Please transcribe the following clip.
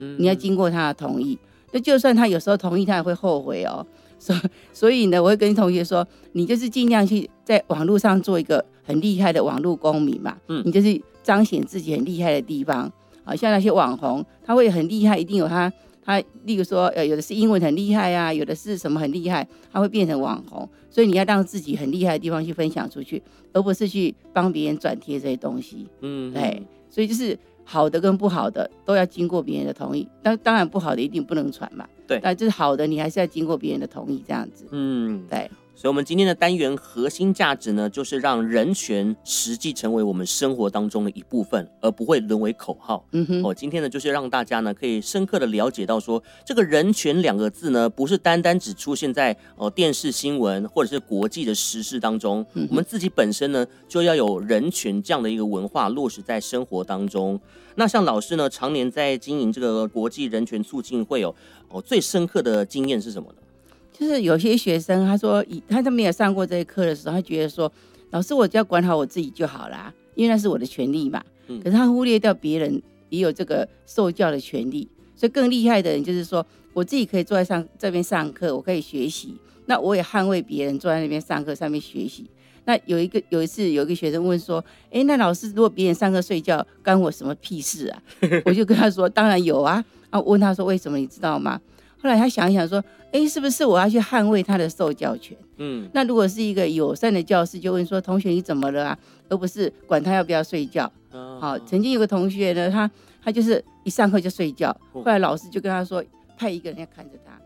你要经过他的同意。那就算他有时候同意，他也会后悔哦。所以呢，我会跟同学说，你就是尽量去在网络上做一个很厉害的网络公民嘛。你就是彰显自己很厉害的地方。像那些网红，他会很厉害，一定有他，例如说，有的是英文很厉害啊，有的是什么很厉害，他会变成网红。所以你要让自己很厉害的地方去分享出去，而不是去帮别人转贴这些东西。对，所以就是好的跟不好的都要经过别人的同意。当然不好的一定不能传嘛。 对， 但就是好的，你还是要经过别人的同意这样子。对。 所以我们今天的单元核心价值呢，就是让人权实际成为我们生活当中的一部分，而不会沦为口号。今天呢，就是让大家呢可以深刻的了解到说，这个人权两个字呢，不是单单只出现在电视新闻或者是国际的时事当中，我们自己本身呢就要有人权这样的一个文化落实在生活当中。那像老师呢，常年在经营这个国际人权促进会最深刻的经验是什么呢？ 就是有些学生他说他都没有上过这一课的时候，他觉得说老师我只要管好我自己就好啦，因为那是我的权利嘛。可是他忽略掉别人也有这个受教的权利。所以更厉害的人就是说，我自己可以坐在这边上课，我可以学习，那我也捍卫别人坐在那边上课上面学习。那有一次有一个学生问说，那老师如果别人上课睡觉干我什么屁事啊？我就跟他说当然有啊。我问他说为什么，你知道吗？后来他想一想说，是不是我要去捍卫他的受教权？那如果是一个友善的教师，就问说同学你怎么了啊，而不是管他要不要睡觉。曾经有个同学呢，他就是一上课就睡觉，后来老师就跟他说派一个人要看着他，